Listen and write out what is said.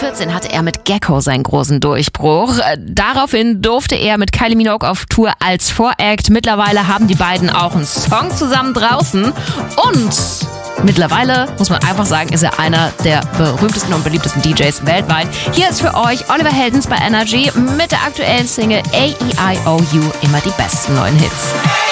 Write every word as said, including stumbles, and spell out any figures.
zweitausendvierzehn hatte er mit Gekko seinen großen Durchbruch. Daraufhin durfte er mit Kylie Minogue auf Tour als Voract. Mittlerweile haben die beiden auch einen Song zusammen draußen. Und mittlerweile, muss man einfach sagen, ist er einer der berühmtesten und beliebtesten D Js weltweit. Hier ist für euch Oliver Heldens bei Energy mit der aktuellen Single A E I O U, immer die besten neuen Hits.